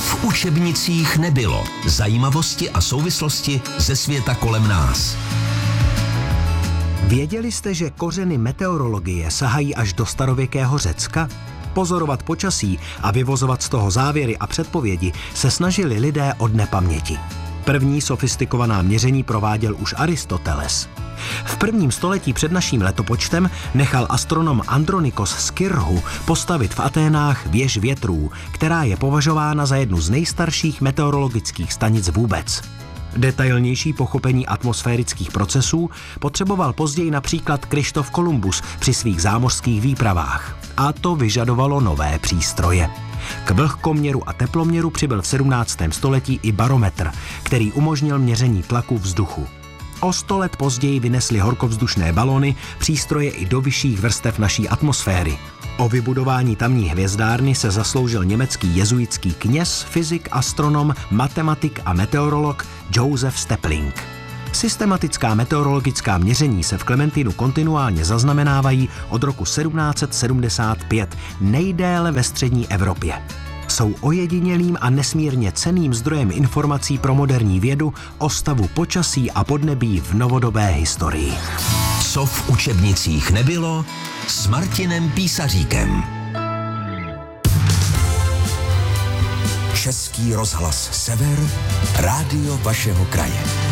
v učebnicích nebylo. Zajímavosti a souvislosti ze světa kolem nás. Věděli jste, že kořeny meteorologie sahají až do starověkého Řecka? Pozorovat počasí a vyvozovat z toho závěry a předpovědi se snažili lidé od nepaměti. První sofistikovaná měření prováděl už Aristoteles. V 1. století před naším letopočtem nechal astronom Andronikos z Kyrhu postavit v Aténách věž větrů, která je považována za jednu z nejstarších meteorologických stanic vůbec. Detailnější pochopení atmosférických procesů potřeboval později například Kryštof Kolumbus při svých zámořských výpravách. A to vyžadovalo nové přístroje. K vlhkoměru a teploměru přibyl v 17. století i barometr, který umožnil měření tlaku vzduchu. O 100 let později vynesly horkovzdušné balony přístroje i do vyšších vrstev naší atmosféry. O vybudování tamní hvězdárny se zasloužil německý jezuitský kněz, fyzik, astronom, matematik a meteorolog Joseph Stepling. Systematická meteorologická měření se v Klementínu kontinuálně zaznamenávají od roku 1775, nejdéle ve střední Evropě. Jsou ojedinělým a nesmírně cenným zdrojem informací pro moderní vědu o stavu počasí a podnebí v novodobé historii. Co v učebnicích nebylo, s Martinem Písaříkem. Český rozhlas Sever, rádio vašeho kraje.